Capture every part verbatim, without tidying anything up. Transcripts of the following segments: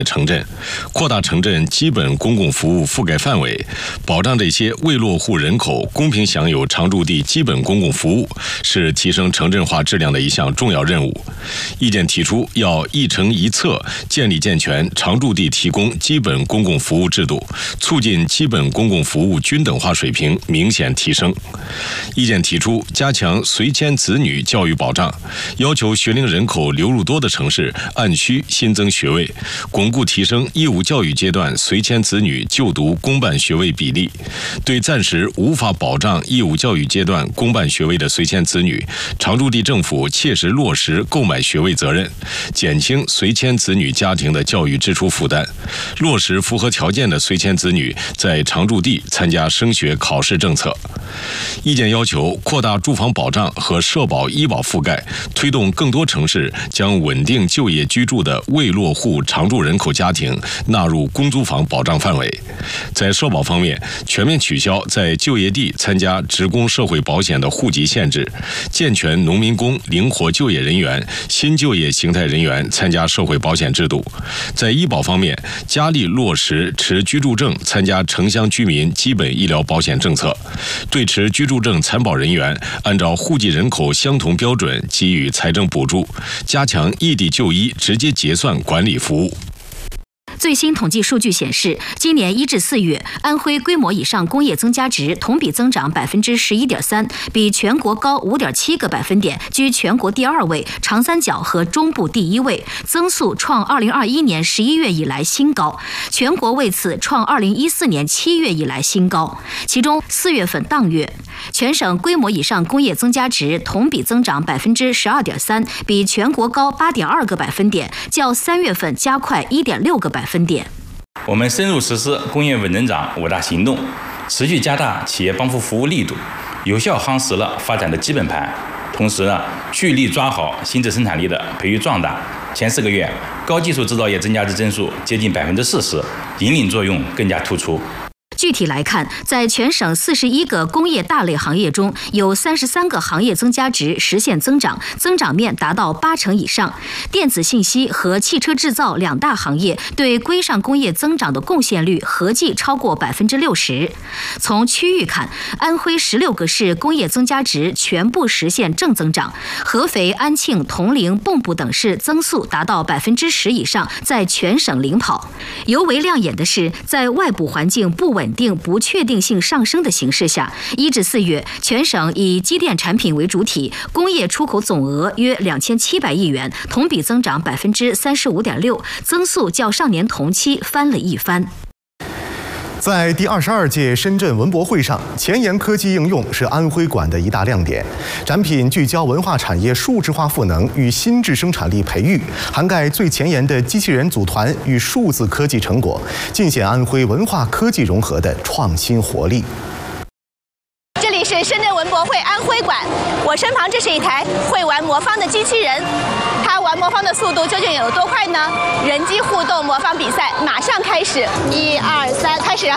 城镇，扩大城镇基本公共服务覆盖范围，保障这些未落户人口公平享有常住地基本公共服务，是提升城镇化质量的一项重要任务。意见提出，要一城一策，建立健全常住地提供基本公共服务制度，促进基本公共服务均等化水平明显提升。意见提出，加强随迁子女教育保障，要求学龄人口流入多的城市按需新增学位，巩固提升义务教育阶段随迁子女就读公办学位比例，对暂时无法保障义务教育阶段公办学位的随迁子女，常住地政府切实落实购买学位责任，减轻随迁子女家庭的教育支出负担，落实符合条件的随迁子女在常住地参加升学考试政策。意见要求扩大住房保障和社保医保覆盖，推动更多城市将稳定就业居住的未落户常住人口家庭纳入公租房保障范围。在社保方面，全面取消在就业地参加职工社会保险的户籍限制，健全农民工、灵活就业人员、新就业形态人员参加社会保险制度。在医保方面，加力落实持居住证参加城乡居民基本医疗保险政策，对持居住证残保人员按照户籍人口相同标准给予财政补助，加强异地就医直接结算管理服务。 最新统计数据显示，今年一至四月，安徽规模以上工业增加值同比增长百分之十一点三，比全国高五点七个百分点，居全国第二位，长三角和中部第一位，增速创二零二一年十一月以来新高，全国为此创二零一四年七月以来新高。其中四月份当月，全省规模以上工业增加值同比增长百分之十二点三，比全国高八点二个百分点，较三月份加快一点六个百分点。 我们深入实施工业稳增长五大行动，持续加大企业帮扶服务力度，有效夯实了发展的基本盘。同时呢，聚力抓好新质生产力的培育壮大。前四个月，高技术制造业增加值增速接近百分之四十，引领作用更加突出。 具体来看，在全省四十一个工业大类行业中，有三十三个行业增加值实现增长，增长面达到八成以上。电子信息和汽车制造两大行业对规上工业增长的贡献率合计超过百分之六十。从区域看，安徽十六个市工业增加值全部实现正增长，合肥、安庆、铜陵、蚌埠等市增速达到百分之十以上，在全省领跑。尤为亮眼的是，在外部环境不稳定、不确定性上升的形势下，一至四月，全省以机电产品为主体，工业出口总额约两千七百亿元，同比增长百分之三十五点六，增速较上年同期翻了一番。 在第二十二届深圳文博会上，前沿科技应用是安徽馆的一大亮点。展品聚焦文化产业数字化赋能与新质生产力培育，涵盖最前沿的机器人组团与数字科技成果，尽显安徽文化科技融合的创新活力。 这里是深圳文博会安徽馆，我身旁这是一台会玩魔方的机器人，它玩魔方的速度究竟有多快呢？人机互动魔方比赛马上开始，一二三，开始！啊，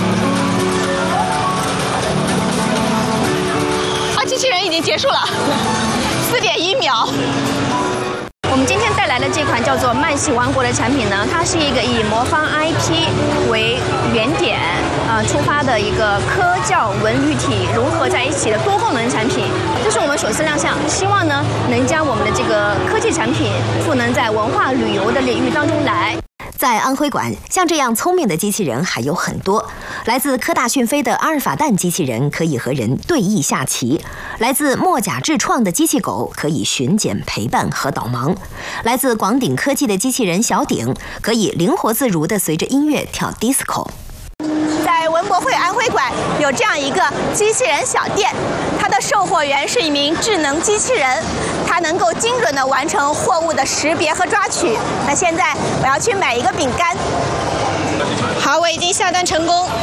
机器人已经结束了，四点一秒。我们今天带来的这款叫做慢系王国的产品呢，它是一个以魔方 I P 为原点，呃出发的一个科教文旅体融合在一起的多功能产品。这是我们首次亮相，希望呢能将我们的这个科技产品赋能在文化旅游的领域当中来。 在安徽馆，像这样聪明的机器人还有很多。来自科大讯飞的阿尔法蛋机器人可以和人对弈下棋，来自墨甲智创的机器狗可以巡检陪伴和导盲，来自广鼎科技的机器人小鼎可以灵活自如地随着音乐跳 disco。 在文博会安徽馆有这样一个机器人小店，它的售货员是一名智能机器人，它能够精准地完成货物的识别和抓取。那现在我要去买一个饼干。好，我已经下单成功。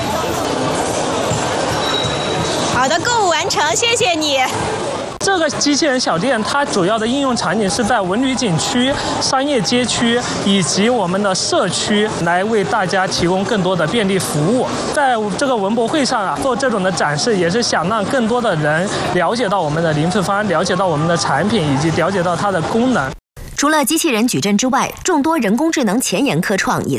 好的，购物完成，谢谢你。 这个机器人小店，它主要的应用场景是在文旅景区、商业街区以及我们的社区，来为大家提供更多的便利服务。在这个文博会上啊，做这种的展示，也是想让更多的人了解到我们的零配方，了解到我们的产品，以及了解到它的功能。 除了机器人矩阵之外，众多人工智能前沿科创也